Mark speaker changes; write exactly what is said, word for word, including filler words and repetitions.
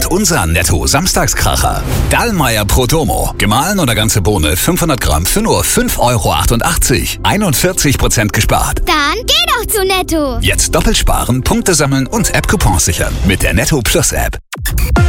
Speaker 1: unser Netto-Samstagskracher. Dallmayr Prodomo. Gemahlen oder ganze Bohne fünfhundert Gramm für nur fünf Euro achtundachtzig. einundvierzig Prozent gespart.
Speaker 2: Dann geh doch zu Netto.
Speaker 1: Jetzt doppelt sparen, Punkte sammeln und App-Coupons sichern mit der Netto Plus App.